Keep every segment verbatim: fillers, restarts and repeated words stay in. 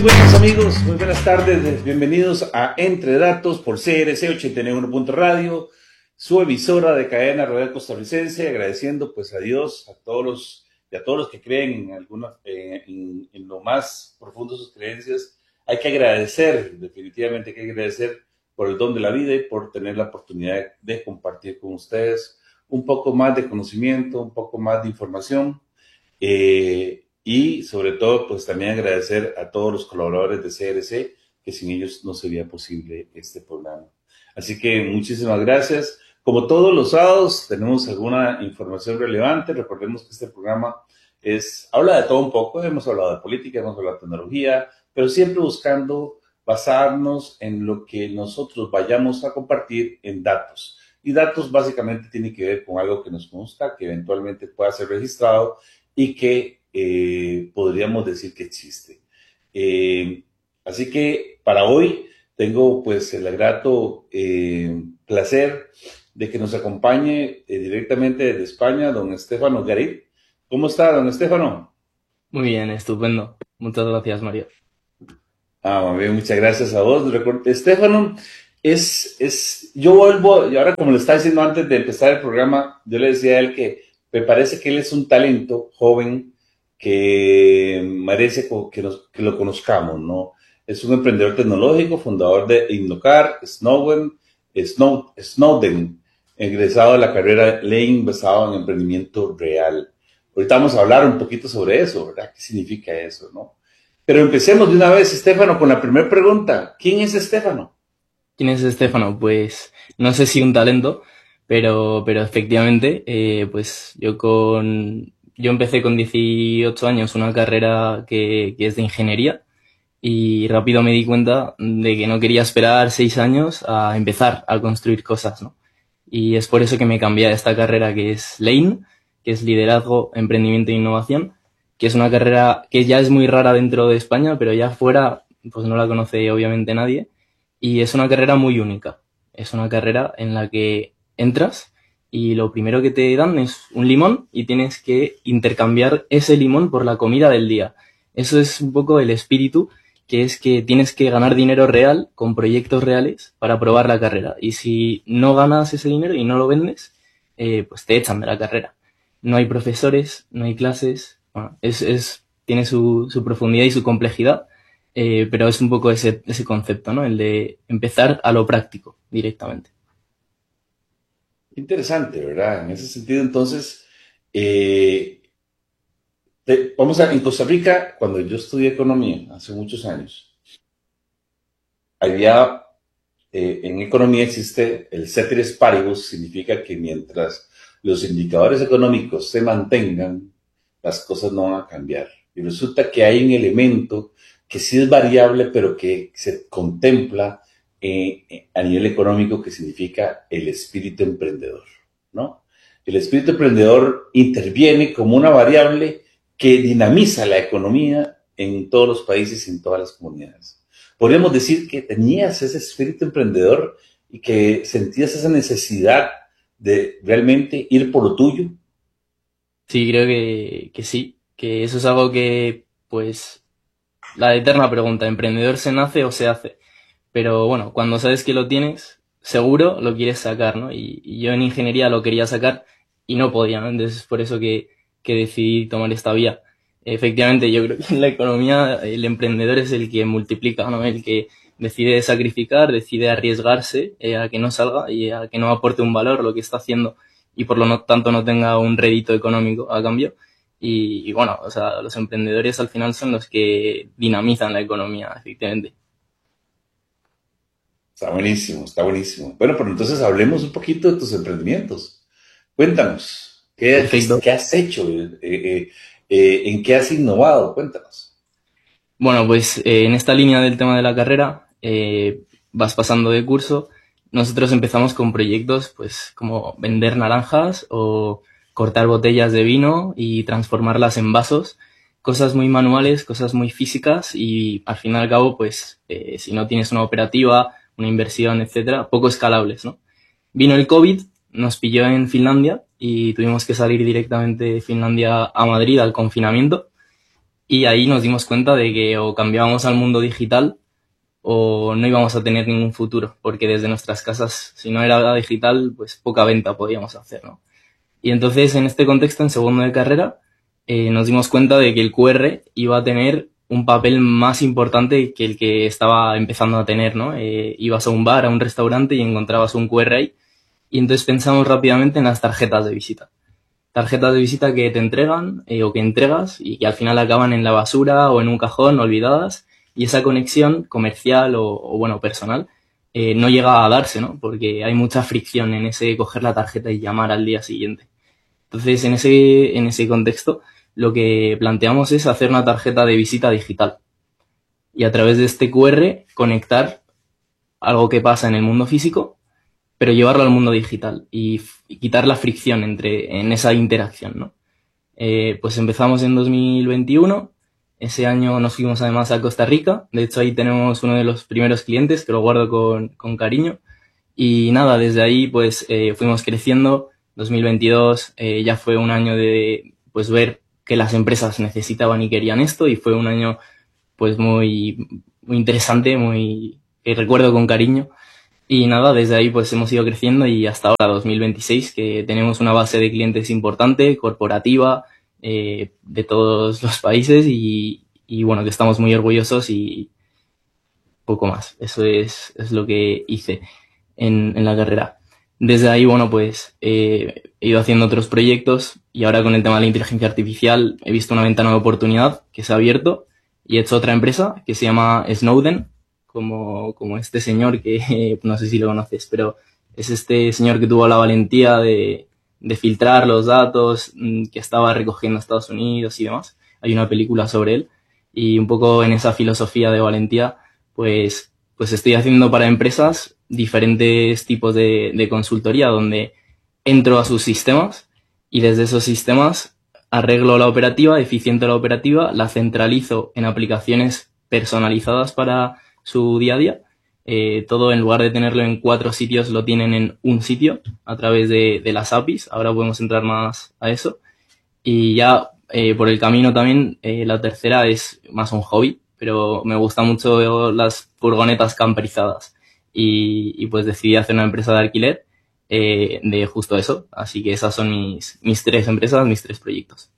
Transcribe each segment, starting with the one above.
buenos amigos, muy buenas tardes, bienvenidos a Entre Datos por C R C ochenta y uno punto radio, su emisora de cadena radial costarricense, agradeciendo pues a Dios, a todos los, y a todos los que creen en, alguna, eh, en, en lo más profundo de sus creencias. Hay que agradecer, definitivamente hay que agradecer por el don de la vida y por tener la oportunidad de compartir con ustedes un poco más de conocimiento, un poco más de información. Eh, Y sobre todo, pues también agradecer a todos los colaboradores de C R C, que sin ellos no sería posible este programa. Así que muchísimas gracias. Como todos los sábados, tenemos alguna información relevante. Recordemos que este programa es, habla de todo un poco. Hemos hablado de política, hemos hablado de tecnología, pero siempre buscando basarnos en lo que nosotros vayamos a compartir en datos. Y datos básicamente tienen que ver con algo que nos consta, que eventualmente pueda ser registrado y que Eh, podríamos decir que existe. Eh, así que para hoy tengo pues el grato eh, placer de que nos acompañe eh, directamente desde España don Estefano Garit. ¿Cómo está, don Estefano? Muy bien, estupendo. Muchas gracias, Mario. Ah, muy bien, muchas gracias a vos. Estefano es, es, yo vuelvo, y ahora como le estaba diciendo antes de empezar el programa, yo le decía a él que me parece que él es un talento joven que merece que, nos, que lo conozcamos, ¿no? Es un emprendedor tecnológico, fundador de Innocar, Snowden, Snow, Snowden, egresado de la carrera Lane, basado en emprendimiento real. Ahorita vamos a hablar un poquito sobre eso, ¿verdad? ¿Qué significa eso, no? Pero empecemos de una vez, Estefano, con la primera pregunta. ¿Quién es Estefano? ¿Quién es Estefano? Pues no sé si un talento, pero, pero efectivamente, eh, pues yo con... Yo empecé con dieciocho años una carrera que, que es de ingeniería y rápido me di cuenta de que no quería esperar seis años a empezar a construir cosas, ¿no? Y es por eso que me cambié a esta carrera que es Lane, que es Liderazgo, Emprendimiento e Innovación, que es una carrera que ya es muy rara dentro de España, pero ya fuera pues no la conoce obviamente nadie. Y es una carrera muy única. Es una carrera en la que entras y lo primero que te dan es un limón y tienes que intercambiar ese limón por la comida del día. Eso es un poco el espíritu, que es que tienes que ganar dinero real con proyectos reales para probar la carrera. Y si no ganas ese dinero y no lo vendes, eh, pues te echan de la carrera. No hay profesores, no hay clases. Bueno, es, es, tiene su, su profundidad y su complejidad, eh, pero es un poco ese, ese concepto, ¿no? El de empezar a lo práctico directamente. Interesante, ¿verdad? En ese sentido, entonces, eh, te, vamos a, en Costa Rica, cuando yo estudié economía, hace muchos años, había, eh, en economía existe el ceteris paribus, significa que mientras los indicadores económicos se mantengan, las cosas no van a cambiar. Y resulta que hay un elemento que sí es variable, pero que se contempla eh, a nivel económico, que significa el espíritu emprendedor, ¿no? El espíritu emprendedor interviene como una variable que dinamiza la economía en todos los países y en todas las comunidades. Podríamos decir que tenías ese espíritu emprendedor y que sentías esa necesidad de realmente ir por lo tuyo. Sí, creo que, que sí, que eso es algo que, pues, la eterna pregunta, ¿emprendedor se nace o se hace? Pero bueno, cuando sabes que lo tienes, seguro lo quieres sacar, ¿no? Y, y yo en ingeniería lo quería sacar y no podía, ¿no? Entonces es por eso que, que decidí tomar esta vía. Efectivamente, yo creo que en la economía el emprendedor es el que multiplica, ¿no? El que decide sacrificar, decide arriesgarse eh, a que no salga y a que no aporte un valor lo que está haciendo y por lo no, tanto no tenga un rédito económico a cambio. Y, y bueno, o sea, los emprendedores al final son los que dinamizan la economía, efectivamente. Está buenísimo, está buenísimo. Bueno, pero entonces hablemos un poquito de tus emprendimientos. Cuéntanos, ¿qué, qué, Perfecto. qué has hecho? Eh, eh, eh, ¿En qué has innovado? Cuéntanos. Bueno, pues eh, en esta línea del tema de la carrera eh, vas pasando de curso. Nosotros empezamos con proyectos pues como vender naranjas o cortar botellas de vino y transformarlas en vasos. Cosas muy manuales, cosas muy físicas y al fin y al cabo pues eh, si no tienes una operativa, una inversión, etcétera, poco escalables, ¿no? Vino el COVID, nos pilló en Finlandia y tuvimos que salir directamente de Finlandia a Madrid al confinamiento. y ahí nos dimos cuenta de que o cambiábamos al mundo digital o no íbamos a tener ningún futuro, porque desde nuestras casas, si no era digital, pues poca venta podíamos hacer, ¿no? Y entonces, en este contexto, en segundo de carrera, eh, nos dimos cuenta de que el Q R iba a tener un papel más importante que el que estaba empezando a tener, ¿no? Eh, ibas a un bar, a un restaurante y encontrabas un Q R ahí, y entonces pensamos rápidamente en las tarjetas de visita. Tarjetas de visita que te entregan eh, o que entregas y que al final acaban en la basura o en un cajón olvidadas, y esa conexión comercial o, o bueno, personal eh, no llega a darse, ¿no? Porque hay mucha fricción en ese coger la tarjeta y llamar al día siguiente. Entonces, en ese, en ese contexto, lo que planteamos es hacer una tarjeta de visita digital y a través de este Q R conectar algo que pasa en el mundo físico, pero llevarlo al mundo digital y, y quitar la fricción entre, en esa interacción, ¿no? Eh, pues empezamos en dos mil veintiuno, ese año nos fuimos además a Costa Rica, de hecho ahí tenemos uno de los primeros clientes que lo guardo con, con cariño, y nada, desde ahí pues eh, fuimos creciendo. dos mil veintidós eh, ya fue un año de pues ver que las empresas necesitaban y querían esto, y fue un año pues muy, muy interesante, muy que recuerdo con cariño. Y nada, desde ahí pues hemos ido creciendo y hasta ahora dos mil veintiséis, que tenemos una base de clientes importante, corporativa, eh, de todos los países, y, y bueno, que estamos muy orgullosos y poco más. Eso es, es lo que hice en, en la carrera. Desde ahí, bueno, pues eh, he ido haciendo otros proyectos y ahora con el tema de la inteligencia artificial he visto una ventana de oportunidad que se ha abierto y he hecho otra empresa que se llama Snowden, como, como este señor que no sé si lo conoces, pero es este señor que tuvo la valentía de, de filtrar los datos que estaba recogiendo Estados Unidos y demás. Hay una película sobre él y un poco en esa filosofía de valentía, pues, pues estoy haciendo para empresas diferentes tipos de, de consultoría donde entro a sus sistemas y desde esos sistemas arreglo la operativa, eficiente la operativa, la centralizo en aplicaciones personalizadas para su día a día. Eh, todo en lugar de tenerlo en cuatro sitios lo tienen en un sitio a través de, de las A P Is. Ahora podemos entrar más a eso. Y ya eh, por el camino también eh, la tercera es más un hobby, pero me gustan mucho las furgonetas camperizadas. Y, y pues decidí hacer una empresa de alquiler eh, de justo eso. Así que esas son mis, mis tres empresas, mis tres proyectos.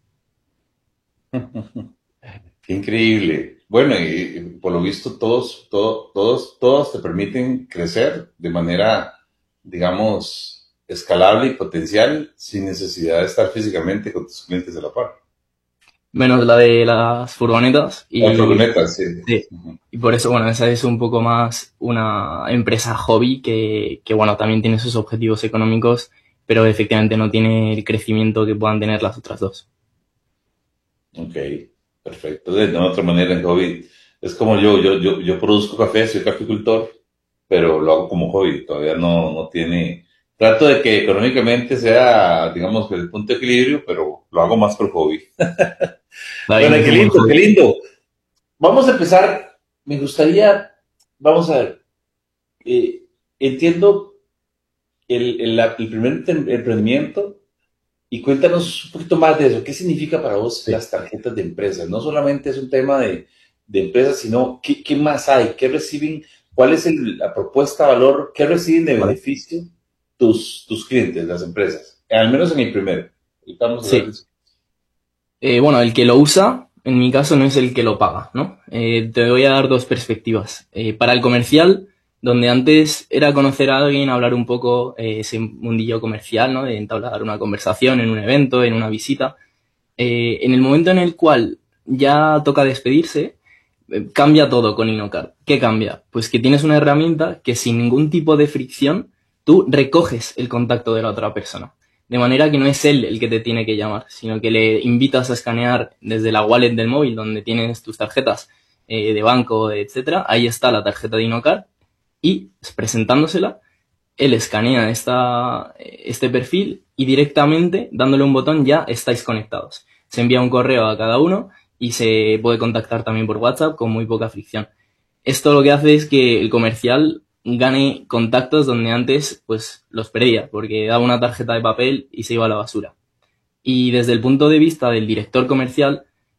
Qué increíble. Bueno, y, y por lo visto todos, todo- todos, todos te permiten crecer de manera, digamos, escalable y potencial sin necesidad de estar físicamente con tus clientes de la par. Menos la de las furgonetas Las y, furgonetas, sí. sí, Ujú. y por eso, bueno, esa es un poco más una empresa hobby que, que, bueno, también tiene sus objetivos económicos, pero efectivamente no tiene el crecimiento que puedan tener las otras dos. Ok, perfecto. De de otra manera, en hobby, es como yo, yo, yo, yo produzco café, soy caficultor, pero lo hago como hobby, todavía no, no tiene, trato de que económicamente sea, digamos, el punto de equilibrio, pero lo hago más por hobby. Está bien, Bueno, es qué un buen lindo, qué hobby. lindo. Vamos a empezar, me gustaría, vamos a ver, eh, entiendo el, el, la- el primer tem- emprendimiento y cuéntanos un poquito más de eso. ¿Qué significa para vos Sí. las tarjetas de empresas? No solamente es un tema de, de empresas, sino ¿qué, qué más hay? ¿Qué reciben? ¿Cuál es el- la propuesta de valor? ¿Qué reciben de Vale. beneficio tus, tus clientes, las empresas? Al menos en el primero. Ahorita vamos a hablar de Sí. eso. Eh, bueno, el que lo usa, en mi caso, no es el que lo paga, ¿no? Eh, te voy a dar dos perspectivas. Eh, para el comercial, donde antes era conocer a alguien, hablar un poco eh, ese mundillo comercial, ¿no? De entablar una conversación en un evento, en una visita. Eh, en el momento en el cual ya toca despedirse, eh, cambia todo con InnoCard. ¿Qué cambia? Pues que tienes una herramienta que sin ningún tipo de fricción tú recoges el contacto de la otra persona. De manera que no es él el que te tiene que llamar, sino que le invitas a escanear desde la wallet del móvil donde tienes tus tarjetas eh, de banco, etcétera. Ahí está la tarjeta de InnoCard y presentándosela él escanea esta, este perfil y directamente, dándole un botón, ya estáis conectados. Se envía un correo a cada uno y se puede contactar también por WhatsApp con muy poca fricción. Esto lo que hace es que el comercial gane contactos donde antes pues los perdía, porque daba una tarjeta de papel y se iba a la basura. Y desde el punto de vista del director comercial,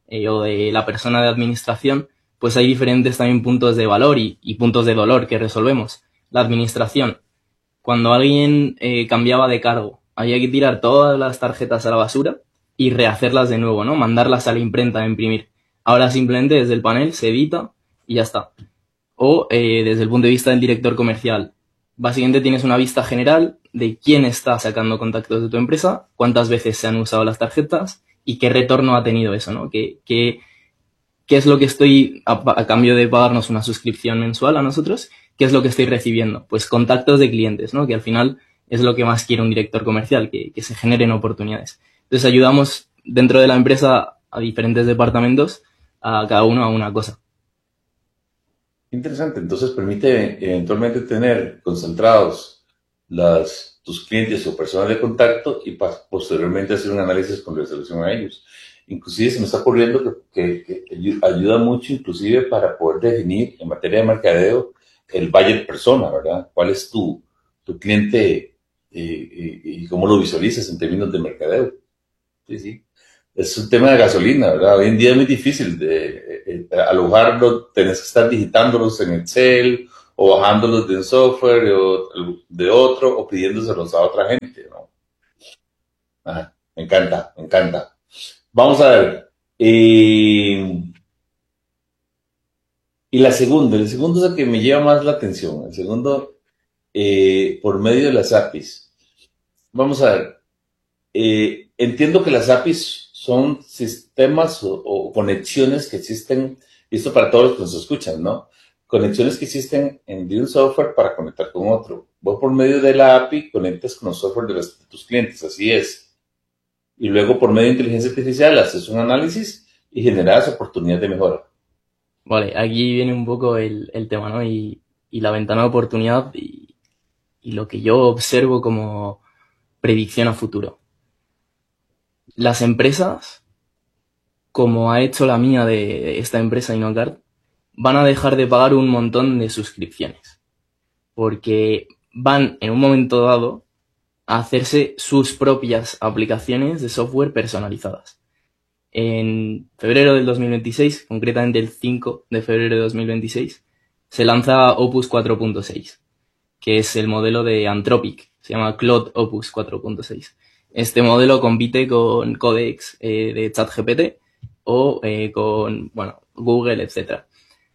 eh, o de la persona de administración, pues hay diferentes también puntos de valor y, y puntos de dolor que resolvemos. La administración, cuando alguien eh, cambiaba de cargo, había que tirar todas las tarjetas a la basura y rehacerlas de nuevo, ¿no? Mandarlas a la imprenta a imprimir. Ahora simplemente desde el panel se edita y ya está. O eh, desde el punto de vista del director comercial, básicamente tienes una vista general de quién está sacando contactos de tu empresa, cuántas veces se han usado las tarjetas y qué retorno ha tenido eso, ¿no? ¿Qué, qué, qué es lo que estoy, a, a cambio de pagarnos una suscripción mensual a nosotros, qué es lo que estoy recibiendo? Pues contactos de clientes, ¿no? Que al final es lo que más quiere un director comercial, que, que se generen oportunidades. Entonces ayudamos dentro de la empresa a diferentes departamentos, a cada uno a una cosa. Interesante, entonces permite eventualmente tener concentrados las, tus clientes o personas de contacto y posteriormente hacer un análisis con resolución a ellos. Inclusive se me está ocurriendo que, que, que ayuda mucho inclusive para poder definir en materia de mercadeo el buyer persona, ¿verdad? ¿Cuál es tu, tu cliente y, y, y cómo lo visualizas en términos de mercadeo? Sí, sí. Es un tema de gasolina, ¿verdad? Hoy en día es muy difícil de eh, alojarlo, tenés que estar digitándolos en Excel o bajándolos de un software o de otro o pidiéndoselos a otra gente, ¿no? Ah, me encanta, me encanta. Vamos a ver. Eh, y la segunda, el segundo es el que me lleva más la atención. El segundo, eh, por medio de las A P Is. Vamos a ver. Eh, entiendo que las A P Is son sistemas o, o conexiones que existen, y esto para todos los que nos escuchan, ¿no? Conexiones que existen en de un software para conectar con otro. Vos por medio de la A P I conectas con los software de, los, de tus clientes, así es. Y luego por medio de inteligencia artificial haces un análisis y generas oportunidades de mejora. Vale, aquí viene un poco el, el tema, ¿no? Y, y la ventana de oportunidad y, y lo que yo observo como predicción a futuro. Las empresas, como ha hecho la mía de esta empresa InnoCard, van a dejar de pagar un montón de suscripciones. Porque van, en un momento dado, a hacerse sus propias aplicaciones de software personalizadas. En febrero del dos mil veintiséis, concretamente el cinco de febrero de dos mil veintiséis, se lanza Opus cuatro punto seis, que es el modelo de Anthropic, se llama Claude Opus cuatro punto seis. Este modelo compite con Codex eh, de ChatGPT o eh, con, bueno, Google, etcétera.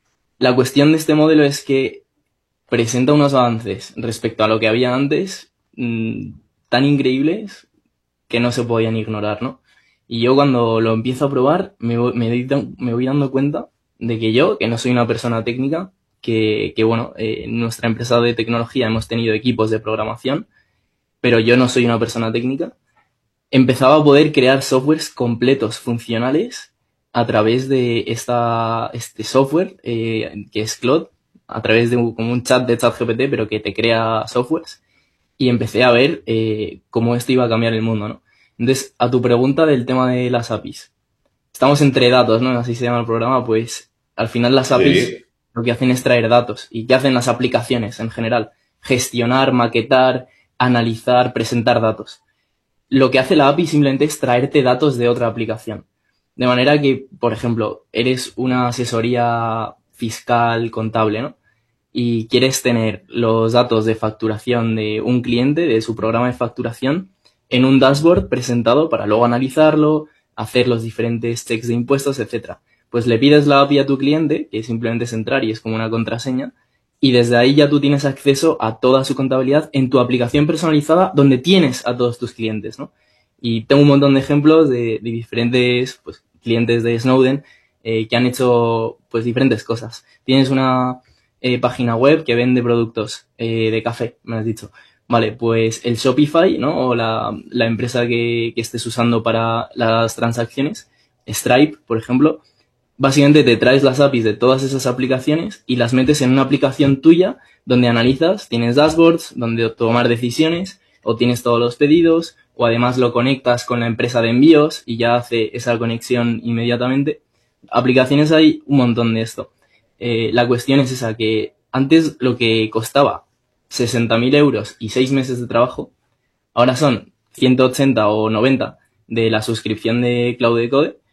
La cuestión de este modelo es que presenta unos avances respecto a lo que había antes mmm, tan increíbles que no se podían ignorar, ¿no? Y yo cuando lo empiezo a probar me voy, me doy, me voy dando cuenta de que yo, que no soy una persona técnica, que, que bueno, eh, en nuestra empresa de tecnología hemos tenido equipos de programación, pero yo no soy una persona técnica, empezaba a poder crear softwares completos, funcionales, a través de esta, este software, eh, que es Claude, a través de un, como un chat de ChatGPT, pero que te crea softwares, y empecé a ver eh, cómo esto iba a cambiar el mundo, ¿no? Entonces, a tu pregunta del tema de las A P Is. Estamos entre datos, ¿no? Así se llama el programa, pues al final las A P Is sí. Lo que hacen es traer datos. ¿Y qué hacen las aplicaciones en general? Gestionar, maquetar, analizar, presentar datos. Lo que hace la A P I simplemente es traerte datos de otra aplicación. De manera que, por ejemplo, eres una asesoría fiscal, contable, ¿no? Y quieres tener los datos de facturación de un cliente, de su programa de facturación, en un dashboard presentado para luego analizarlo, hacer los diferentes checks de impuestos, etcétera. Pues le pides la A P I a tu cliente, que simplemente es entrar y es como una contraseña, y desde ahí ya tú tienes acceso a toda su contabilidad en tu aplicación personalizada donde tienes a todos tus clientes, ¿no? Y tengo un montón de ejemplos de, de diferentes pues, clientes de Snowden eh, que han hecho pues diferentes cosas. Tienes una eh, página web que vende productos eh, de café, me has dicho. Vale, pues el Shopify, ¿no? O la, la empresa que, que estés usando para las transacciones, Stripe, por ejemplo, básicamente te traes las A P Is de todas esas aplicaciones y las metes en una aplicación tuya donde analizas, tienes dashboards donde tomar decisiones o tienes todos los pedidos o además lo conectas con la empresa de envíos y ya hace esa conexión inmediatamente. Aplicaciones hay un montón de esto. Eh, la cuestión es esa, que antes lo que costaba sesenta mil euros y seis meses de trabajo, ahora son ciento ochenta o noventa de la suscripción de Cloud Decode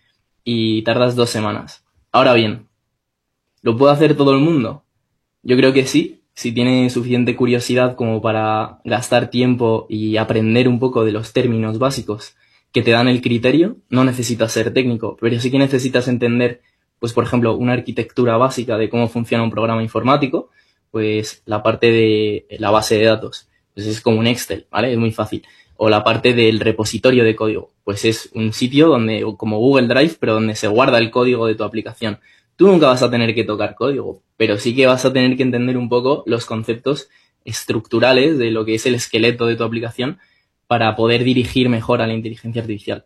y tardas dos semanas. Ahora bien, ¿lo puede hacer todo el mundo? Yo creo que sí, si tiene suficiente curiosidad como para gastar tiempo y aprender un poco de los términos básicos que te dan el criterio. No necesitas ser técnico, pero sí que necesitas entender, pues por ejemplo, una arquitectura básica de cómo funciona un programa informático, pues la parte de la base de datos, pues es como un Excel, ¿vale? Es muy fácil. O la parte del repositorio de código, pues es un sitio donde, como Google Drive, pero donde se guarda el código de tu aplicación. Tú nunca vas a tener que tocar código, pero sí que vas a tener que entender un poco los conceptos estructurales de lo que es el esqueleto de tu aplicación para poder dirigir mejor a la inteligencia artificial.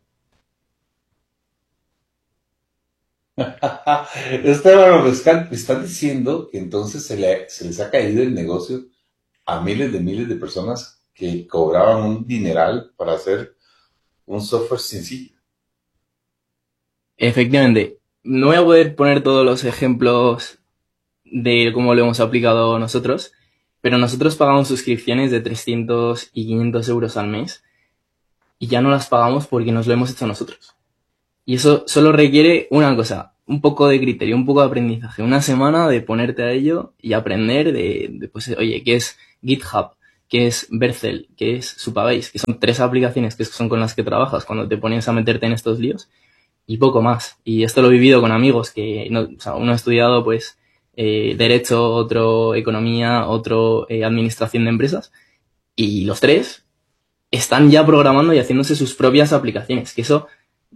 Esteban, me están, me están diciendo que entonces se, le, se les ha caído el negocio a miles de miles de personas que cobraban un dineral para hacer un software sencillo. Efectivamente, no voy a poder poner todos los ejemplos de cómo lo hemos aplicado nosotros, pero nosotros pagamos suscripciones de trescientos y quinientos euros al mes y ya no las pagamos porque nos lo hemos hecho nosotros. Y eso solo requiere una cosa, un poco de criterio, un poco de aprendizaje, una semana de ponerte a ello y aprender de, de pues, oye, ¿qué es GitHub? ¿Qué es Vercel? ¿Qué es Supabase? Que son tres aplicaciones que son con las que trabajas cuando te pones a meterte en estos líos y poco más. Y esto lo he vivido con amigos que, no, o sea, uno ha estudiado pues eh, Derecho, otro Economía, otro eh, Administración de Empresas y los tres están ya programando y haciéndose sus propias aplicaciones, que eso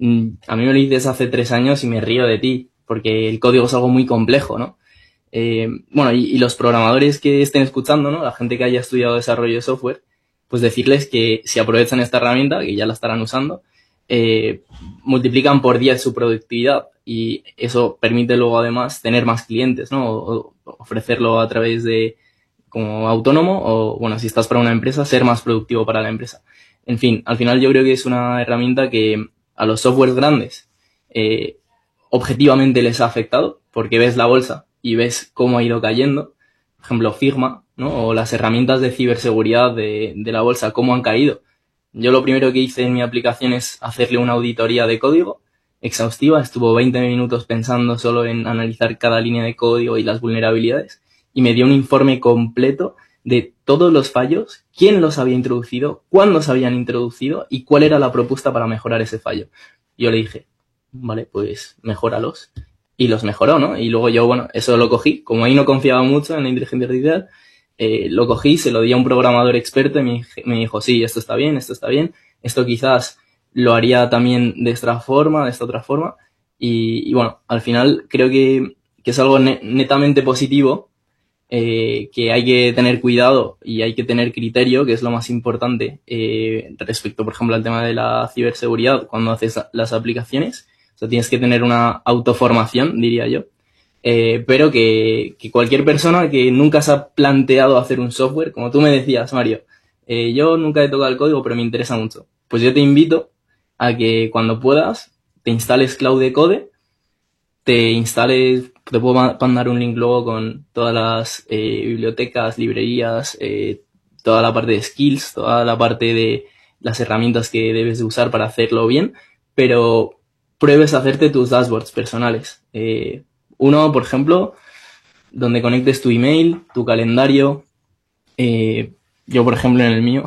a mí me lo dices hace tres años y me río de ti, porque el código es algo muy complejo, ¿no? Eh, bueno, y, y los programadores que estén escuchando, ¿no? La gente que haya estudiado desarrollo de software, pues decirles que si aprovechan esta herramienta, que ya la estarán usando, eh, multiplican por diez su productividad y eso permite luego además tener más clientes, ¿no? O, o ofrecerlo a través de como autónomo o, bueno, si estás para una empresa, ser más productivo para la empresa. En fin, al final yo creo que es una herramienta que a los softwares grandes eh, objetivamente les ha afectado porque ves la bolsa y ves cómo ha ido cayendo. Por ejemplo, Figma, ¿no? O las herramientas de ciberseguridad de, de la bolsa, cómo han caído. Yo lo primero que hice en mi aplicación es hacerle una auditoría de código exhaustiva. Estuvo veinte minutos pensando solo en analizar cada línea de código y las vulnerabilidades y me dio un informe completo de todos los fallos, quién los había introducido, cuándo se habían introducido y cuál era la propuesta para mejorar ese fallo. Yo le dije, vale, pues mejóralos. Y los mejoró, ¿no? Y luego yo, bueno, eso lo cogí. Como ahí no confiaba mucho en la inteligencia artificial, eh, lo cogí, se lo di a un programador experto y me, me dijo, sí, esto está bien, esto está bien. Esto quizás lo haría también de esta forma, de esta otra forma. Y, y bueno, al final creo que, que es algo ne- netamente positivo. Eh, que hay que tener cuidado y hay que tener criterio, que es lo más importante eh, respecto, por ejemplo, al tema de la ciberseguridad cuando haces las aplicaciones. O sea, tienes que tener una autoformación, diría yo. Eh, pero que, que cualquier persona que nunca se ha planteado hacer un software, como tú me decías, Mario, eh, yo nunca he tocado el código, pero me interesa mucho. Pues yo te invito a que cuando puedas te instales Claude Code, te instales, te puedo mandar un link luego con todas las eh, bibliotecas, librerías, eh, toda la parte de skills, toda la parte de las herramientas que debes de usar para hacerlo bien, pero pruebes a hacerte tus dashboards personales. Eh, uno, por ejemplo, donde conectes tu email, tu calendario. Eh, yo, por ejemplo, en el mío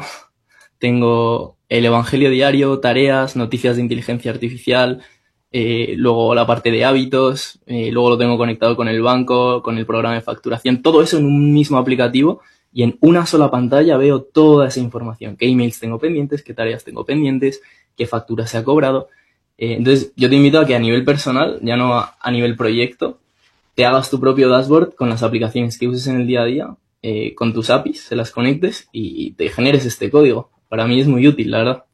tengo el evangelio diario, tareas, noticias de inteligencia artificial, Eh, luego la parte de hábitos, eh, luego lo tengo conectado con el banco, con el programa de facturación, todo eso en un mismo aplicativo y en una sola pantalla veo toda esa información, qué emails tengo pendientes, qué tareas tengo pendientes, qué factura se ha cobrado. Eh, entonces yo te invito a que a nivel personal, ya no a, a nivel proyecto, te hagas tu propio dashboard con las aplicaciones que uses en el día a día, eh, con tus A P Is, se las conectes y te generes este código. Para mí es muy útil, la verdad.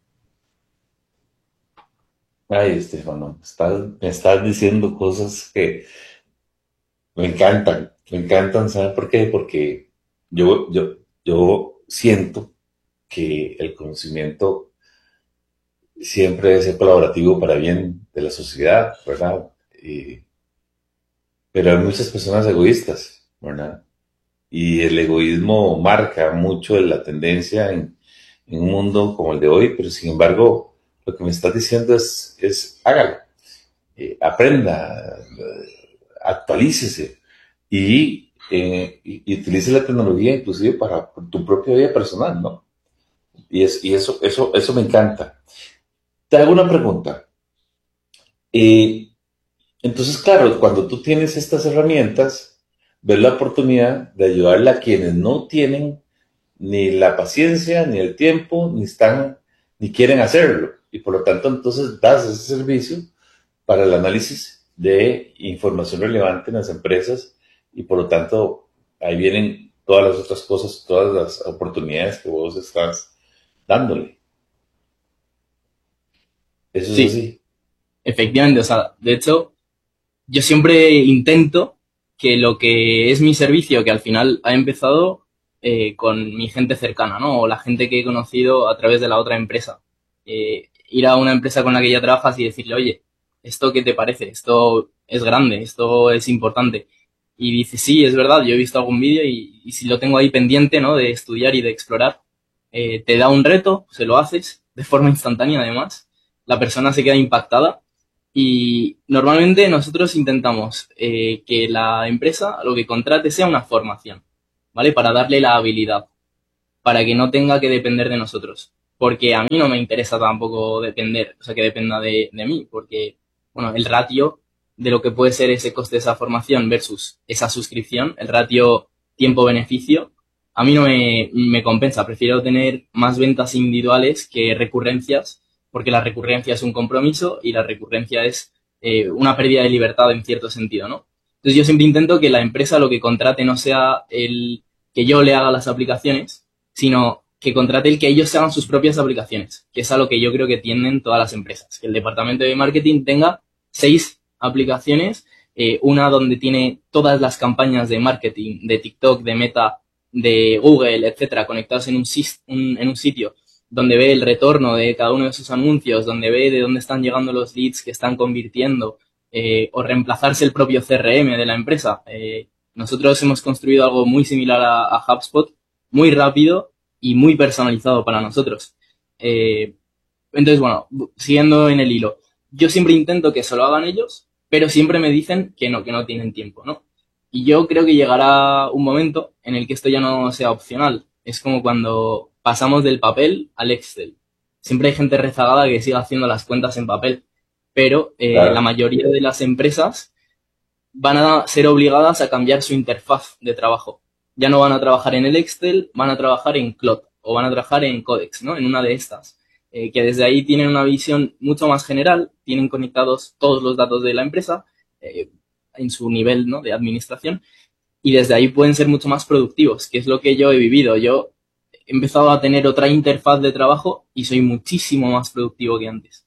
Ay, Estefano, estás, me estás diciendo cosas que me encantan, me encantan, ¿sabes por qué? Porque yo, yo, yo siento que el conocimiento siempre debe ser colaborativo para bien de la sociedad, ¿verdad? Y- pero hay muchas personas egoístas, ¿verdad? Y el egoísmo marca mucho la tendencia en, en un mundo como el de hoy, pero sin embargo, lo que me estás diciendo es, es hágalo. eh, aprenda, eh, actualícese y, eh, y, y utilice la tecnología inclusive para tu propia vida personal, ¿no? Y, es, y eso, eso, eso me encanta. Te hago una pregunta. Eh, entonces, claro, cuando tú tienes estas herramientas, ves la oportunidad de ayudarle a quienes no tienen ni la paciencia, ni el tiempo, ni están, ni quieren hacerlo. Y por lo tanto, entonces das ese servicio para el análisis de información relevante en las empresas y por lo tanto ahí vienen todas las otras cosas, todas las oportunidades que vos estás dándole. Eso es Sí, así. efectivamente, o sea, de hecho, yo siempre intento que lo que es mi servicio, que al final ha empezado eh, con mi gente cercana, ¿no? O la gente que he conocido a través de la otra empresa. Eh, ir a una empresa con la que ya trabajas y decirle, oye, ¿esto qué te parece? Esto es grande, esto es importante. Y dice, sí, es verdad, yo he visto algún vídeo y, y si lo tengo ahí pendiente, ¿no? De estudiar y de explorar, eh, te da un reto, se lo haces de forma instantánea además, la persona se queda impactada y normalmente nosotros intentamos eh, que la empresa lo que contrate sea una formación, ¿vale? Para darle la habilidad, para que no tenga que depender de nosotros. Porque a mí no me interesa tampoco depender, o sea, que dependa de, de mí, porque, bueno, el ratio de lo que puede ser ese coste de esa formación versus esa suscripción, el ratio tiempo-beneficio, a mí no me, me compensa. Prefiero tener más ventas individuales que recurrencias, porque la recurrencia es un compromiso y la recurrencia es eh, una pérdida de libertad en cierto sentido, ¿no? Entonces yo siempre intento que la empresa lo que contrate no sea el que yo le haga las aplicaciones, sino que contrate el que ellos se hagan sus propias aplicaciones, que es a lo que yo creo que tienden todas las empresas. Que el departamento de marketing tenga seis aplicaciones, eh, una donde tiene todas las campañas de marketing, de TikTok, de Meta, de Google, etcétera, conectados en un, un, en un sitio donde ve el retorno de cada uno de sus anuncios, donde ve de dónde están llegando los leads que están convirtiendo, eh, o reemplazarse el propio C R M de la empresa. Eh, nosotros hemos construido algo muy similar a, a HubSpot, muy rápido y muy personalizado para nosotros. Eh, entonces, bueno, siguiendo en el hilo, yo siempre intento que se lo hagan ellos, pero siempre me dicen que no, que no tienen tiempo, ¿no? Y yo creo que llegará un momento en el que esto ya no sea opcional. Es como cuando pasamos del papel al Excel. Siempre hay gente rezagada que sigue haciendo las cuentas en papel, pero eh, la Claro. mayoría de las empresas van a ser obligadas a cambiar su interfaz de trabajo. Ya no van a trabajar en el Excel, van a trabajar en Cloud o van a trabajar en Codex, ¿no? En una de estas. Eh, que desde ahí tienen una visión mucho más general, tienen conectados todos los datos de la empresa eh, en su nivel, ¿no? De administración y desde ahí pueden ser mucho más productivos, que es lo que yo he vivido. Yo he empezado a tener otra interfaz de trabajo y soy muchísimo más productivo que antes.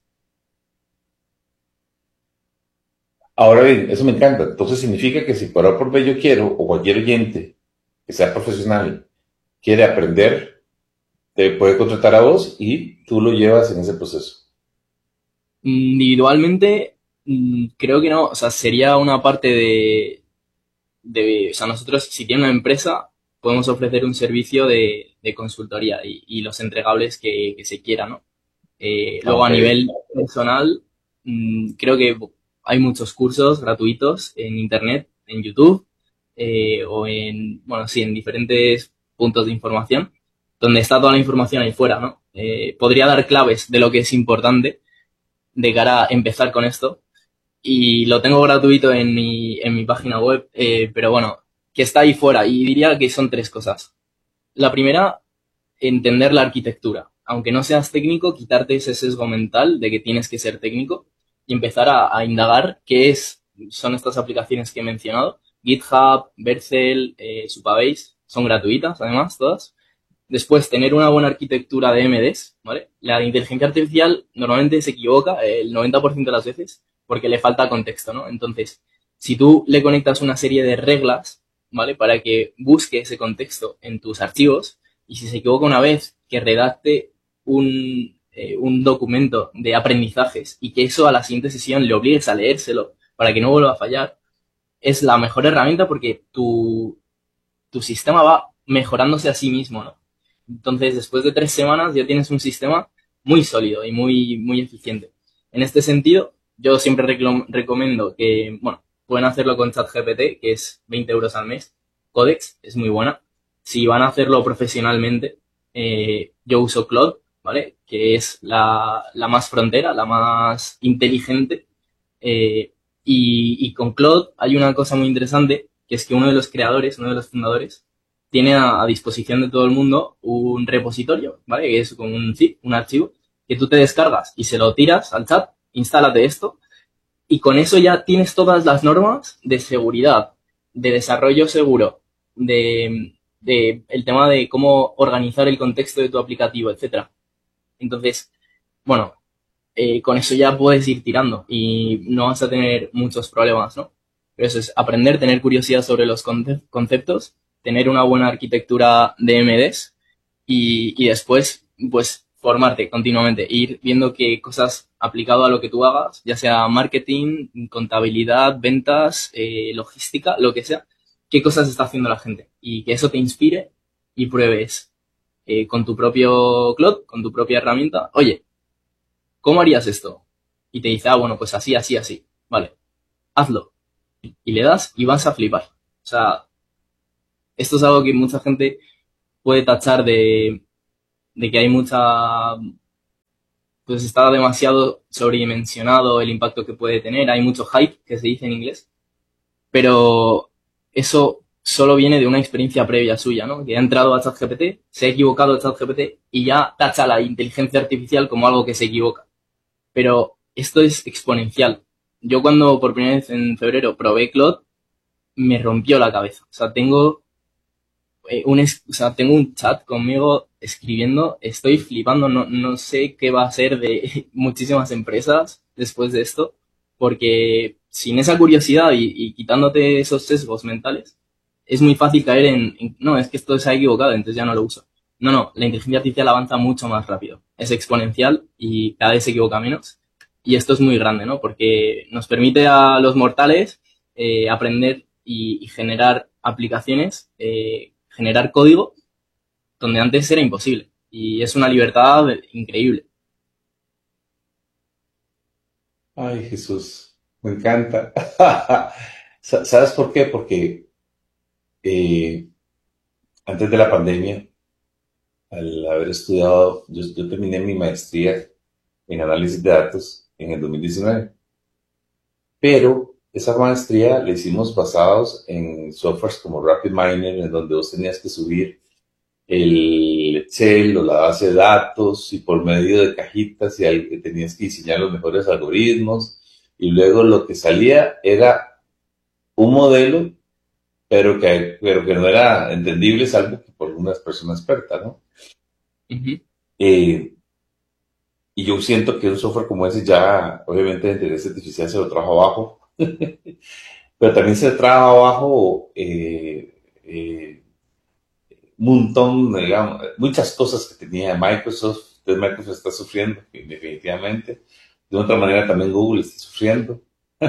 Ahora bien, eso me encanta. Entonces significa que si por A por B yo quiero, o cualquier oyente que sea profesional quiere aprender, te puede contratar a vos y tú lo llevas en ese proceso. Individualmente, mm, creo que no, o sea, sería una parte de, de, o sea, nosotros si tiene una empresa, podemos ofrecer un servicio de, de consultoría y, y los entregables que, que se quiera, ¿no? Eh, luego a Ok. nivel personal, mm, creo que hay muchos cursos gratuitos en internet, en YouTube, eh, o en, bueno, sí, en diferentes puntos de información, donde está toda la información ahí fuera, ¿no? Eh, podría dar claves de lo que es importante de cara a empezar con esto, y lo tengo gratuito en mi, en mi página web, eh, pero bueno, que está ahí fuera, y diría que son tres cosas. La primera, entender la arquitectura. Aunque no seas técnico, quitarte ese sesgo mental de que tienes que ser técnico y empezar a, a indagar qué es, son estas aplicaciones que he mencionado. GitHub, Vercel, eh, Supabase, son gratuitas además todas. Después, tener una buena arquitectura de M Ds, ¿vale? La inteligencia artificial normalmente se equivoca eh, el noventa por ciento de las veces porque le falta contexto, ¿no? Entonces, si tú le conectas una serie de reglas, ¿vale? Para que busque ese contexto en tus archivos, y si se equivoca una vez, que redacte un, eh, un documento de aprendizajes y que eso a la siguiente sesión le obligues a leérselo para que no vuelva a fallar, es la mejor herramienta porque tu, tu sistema va mejorándose a sí mismo, ¿no? Entonces, después de tres semanas ya tienes un sistema muy sólido y muy, muy eficiente. En este sentido, yo siempre reclo- recomiendo que, bueno, pueden hacerlo con ChatGPT, que es veinte euros al mes. Codex es muy buena. Si van a hacerlo profesionalmente, eh, yo uso Claude, ¿vale? Que es la, la más frontera, la más inteligente. Eh, y, y con Claude hay una cosa muy interesante, que es que uno de los creadores, uno de los fundadores, tiene a, a disposición de todo el mundo un repositorio, ¿vale? Que es como un zip, un archivo, que tú te descargas y se lo tiras al chat, instálate esto, y con eso ya tienes todas las normas de seguridad, de desarrollo seguro, de, de el tema de cómo organizar el contexto de tu aplicativo, etcétera. Entonces, bueno, eh, con eso ya puedes ir tirando y no vas a tener muchos problemas, ¿no? Pero eso es aprender, tener curiosidad sobre los conce- conceptos, tener una buena arquitectura de M Ds y, y después, pues, formarte continuamente, ir viendo qué cosas aplicado a lo que tú hagas, ya sea marketing, contabilidad, ventas, eh, logística, lo que sea, qué cosas está haciendo la gente y que eso te inspire y pruebes eh, con tu propio cloud, con tu propia herramienta. Oye, ¿cómo harías esto? Y te dice, ah, bueno, pues así, así, así. Vale, hazlo. Y le das y vas a flipar. O sea, esto es algo que mucha gente puede tachar de, de que hay mucha, pues está demasiado sobredimensionado el impacto que puede tener. Hay mucho hype, que se dice en inglés. Pero eso solo viene de una experiencia previa suya, ¿no? Que ha entrado a ChatGPT, se ha equivocado ChatGPT y ya tacha a la inteligencia artificial como algo que se equivoca. Pero esto es exponencial. Yo cuando por primera vez en febrero probé Claude, me rompió la cabeza. O sea, tengo, eh, un, es- o sea, tengo un chat conmigo escribiendo, estoy flipando, no, no sé qué va a ser de muchísimas empresas después de esto, porque sin esa curiosidad y, y quitándote esos sesgos mentales, es muy fácil caer en, en, no, es que esto se ha equivocado, entonces ya no lo uso. No, no, la inteligencia artificial avanza mucho más rápido. Es exponencial y cada vez se equivoca menos. Y esto es muy grande, ¿no? Porque nos permite a los mortales eh, aprender y, y generar aplicaciones, eh, generar código donde antes era imposible. Y es una libertad increíble. Ay, Jesús, me encanta. Sa- ¿Sabes por qué? Porque eh, antes de la pandemia, al haber estudiado, yo, yo terminé mi maestría en análisis de datos en el dos mil diecinueve, pero esa maestría la hicimos basados en softwares como RapidMiner, en donde vos tenías que subir el Excel o la base de datos y por medio de cajitas y al- tenías que diseñar los mejores algoritmos y luego lo que salía era un modelo, pero que, pero que no era entendible salvo que por una persona experta, ¿no? Ujú. Eh, y yo siento que un software como ese ya, obviamente, la inteligencia artificial se lo trajo abajo, pero también se trajo abajo eh, eh, un montón, digamos, muchas cosas que tenía Microsoft. Entonces Microsoft está sufriendo, definitivamente. De otra manera también Google está sufriendo.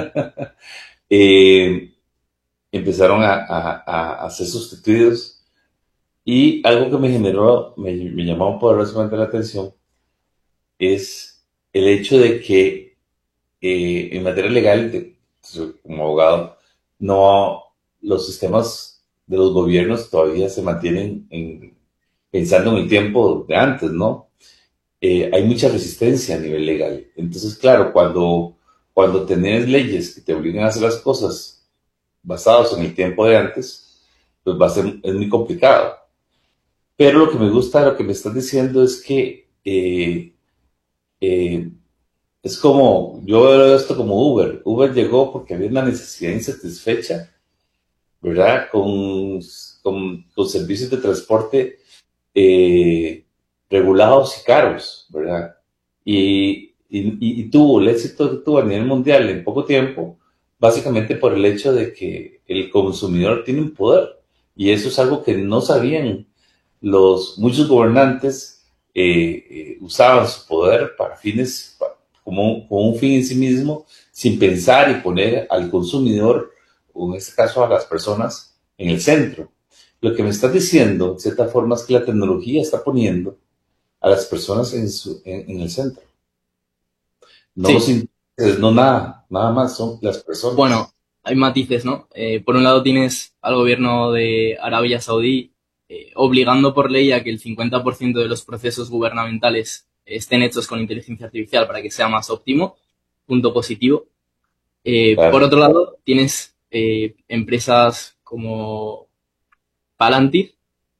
Eh, Empezaron a, a, a, ser sustituidos y algo que me generó, me, me llamó poderosamente la atención es el hecho de que eh, en materia legal, de, como abogado, no, los sistemas de los gobiernos todavía se mantienen en, pensando en el tiempo de antes, ¿no? Eh, hay mucha resistencia a nivel legal. Entonces, claro, cuando, cuando tenés leyes que te obligan a hacer las cosas basadas en el tiempo de antes, pues va a ser, es muy complicado. Pero lo que me gusta, lo que me estás diciendo es que eh, eh, es como, yo veo esto como Uber. Uber llegó porque había una necesidad insatisfecha, ¿verdad? Con, con, con servicios de transporte eh, regulados y caros, ¿verdad? Y, y, y, tuvo el éxito que tuvo a nivel mundial en poco tiempo, básicamente por el hecho de que el consumidor tiene un poder. Y eso es algo que no sabían los muchos gobernantes, eh, eh, usaban su poder para fines, como, como un fin en sí mismo, sin pensar y poner al consumidor, o en este caso a las personas, en el centro. Lo que me estás diciendo, de cierta forma, es que la tecnología está poniendo a las personas en, su, en, en el centro. No los Sí, intereses no nada, nada más son las Bueno, personas. hay matices, ¿no? Eh, por un lado tienes al gobierno de Arabia Saudí eh, obligando por ley a que el cincuenta por ciento de los procesos gubernamentales estén hechos con inteligencia artificial para que sea más óptimo, punto positivo. Eh, por Claro. otro lado, tienes eh, empresas como Palantir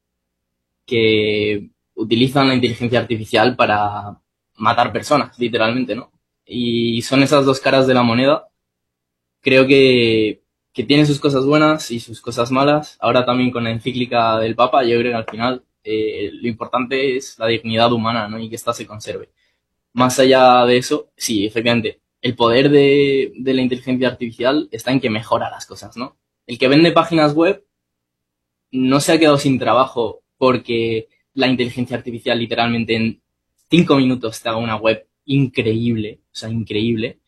que utilizan la inteligencia artificial para matar personas, literalmente, ¿no? Y son esas dos caras de la moneda. Creo que, que tiene sus cosas buenas y sus cosas malas. Ahora también con la encíclica del Papa, yo creo que al final eh, lo importante es la dignidad humana, ¿no? Y que ésta se conserve. Más allá de eso, sí, efectivamente, el poder de, de la inteligencia artificial está en que mejora las cosas, ¿no? El que vende páginas web no se ha quedado sin trabajo porque la inteligencia artificial literalmente en cinco minutos te haga una web increíble, o sea, increíble,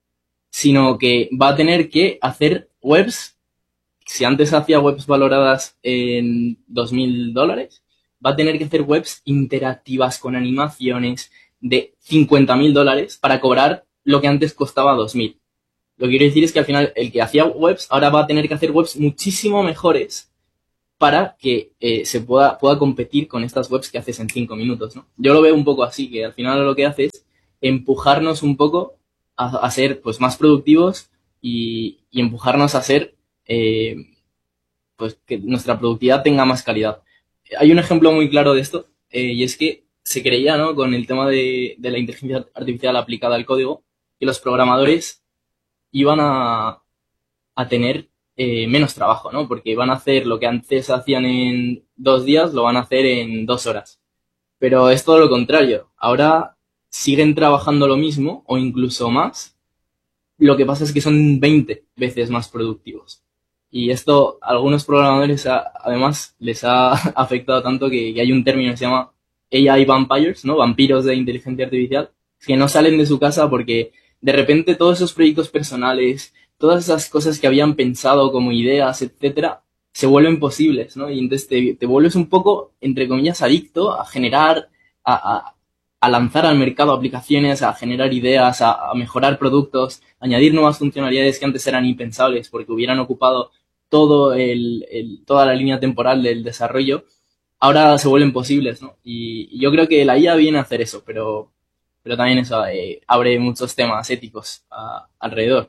sino que va a tener que hacer webs, si antes hacía webs valoradas en dos mil dólares, va a tener que hacer webs interactivas con animaciones de cincuenta mil dólares para cobrar lo que antes costaba dos mil. Lo que quiero decir es que al final el que hacía webs ahora va a tener que hacer webs muchísimo mejores para que eh, se pueda, pueda competir con estas webs que haces en cinco minutos, ¿no? Yo lo veo un poco así, que al final lo que hace es empujarnos un poco a, a ser pues más productivos y, y empujarnos a ser eh, pues que nuestra productividad tenga más calidad. Hay un ejemplo muy claro de esto eh, y es que se creía, ¿no? Con el tema de, de la inteligencia artificial aplicada al código, que los programadores iban a, a tener eh, menos trabajo, ¿no? Porque van a hacer lo que antes hacían en dos días, lo van a hacer en dos horas. Pero es todo lo contrario. Ahora siguen trabajando lo mismo o incluso más. Lo que pasa es que son veinte veces más productivos. Y esto a algunos programadores a, además les ha afectado tanto que, que hay un término que se llama A I vampires, ¿no? Vampiros de inteligencia artificial, que no salen de su casa porque de repente todos esos proyectos personales, todas esas cosas que habían pensado como ideas, etcétera, se vuelven posibles, ¿no? Y entonces te, te vuelves un poco, entre comillas, adicto a generar, a, a, a lanzar al mercado aplicaciones, a generar ideas, a, a mejorar productos, añadir nuevas funcionalidades que antes eran impensables porque hubieran ocupado todo el, el, toda la línea temporal del desarrollo, ahora se vuelven posibles, ¿no? Y, y yo creo que la I A viene a hacer eso, pero, pero también eso eh, abre muchos temas éticos a, alrededor.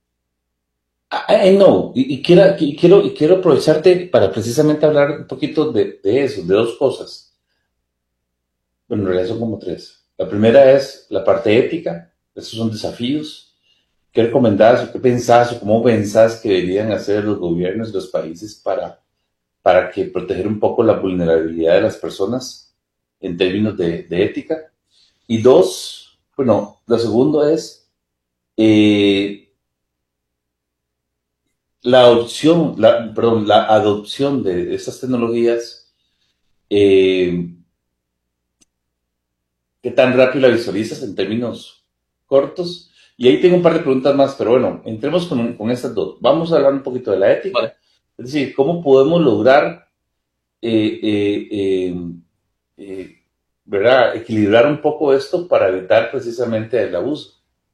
I, I know, y, y, quiero, y, quiero, y quiero aprovecharte para precisamente hablar un poquito de, de eso, de dos cosas. Bueno, en realidad son como tres. La primera es la parte ética, esos son desafíos. ¿Qué recomendás o qué pensás o cómo pensás que deberían hacer los gobiernos y los países para, para que proteger un poco la vulnerabilidad de las personas en términos de, de ética? Y dos, bueno, lo segundo es eh, la adopción, la, perdón, la adopción de estas tecnologías, eh, ¿qué tan rápido la visualizas en términos cortos? Y ahí tengo un par de preguntas más, pero bueno, entremos con, con estas dos. Vamos a hablar un poquito de la ética, Vale. es decir, cómo podemos lograr, eh, eh, eh, eh, ¿verdad?, equilibrar un poco esto para evitar precisamente el abuso.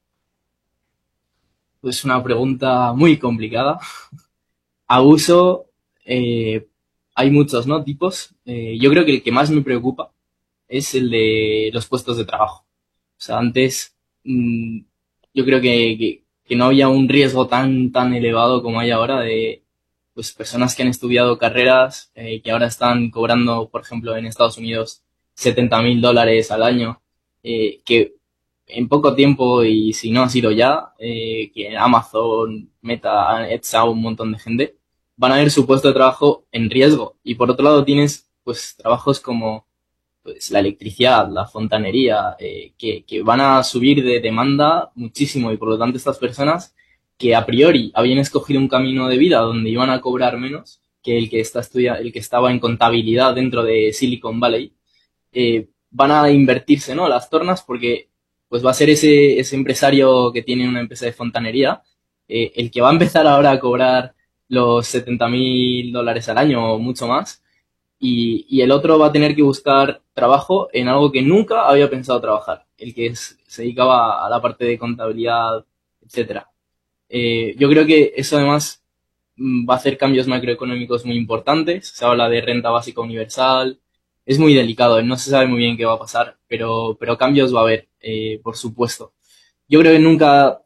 Es una pregunta muy complicada. Abuso, eh, hay muchos, ¿no? Tipos. Eh, yo creo que el que más me preocupa es el de los puestos de trabajo. O sea, antes mmm, yo creo que, que, que no había un riesgo tan, tan elevado como hay ahora de pues, personas que han estudiado carreras eh, que ahora están cobrando, por ejemplo, en Estados Unidos setenta mil dólares al año, eh, que en poco tiempo, y si no ha sido ya, eh, que Amazon, Meta, han echado un montón de gente, van a ver su puesto de trabajo en riesgo. Y por otro lado tienes pues trabajos como pues la electricidad, la fontanería, eh, que, que van a subir de demanda muchísimo y por lo tanto estas personas que a priori habían escogido un camino de vida donde iban a cobrar menos que el que está estudia, el que estaba en contabilidad dentro de Silicon Valley, eh, van a invertirse, ¿no? Las tornas porque pues va a ser ese, ese empresario que tiene una empresa de fontanería, eh, el que va a empezar ahora a cobrar los setenta mil dólares al año o mucho más y, y el otro va a tener que buscar trabajo en algo que nunca había pensado trabajar. El que es- se dedicaba a la parte de contabilidad etcétera. Eh, yo creo que eso además mm, va a hacer cambios macroeconómicos muy importantes. Se habla de renta básica universal. Es muy delicado, no se sabe muy bien qué va a pasar, pero, pero cambios va a haber, eh, por supuesto. Yo creo que nunca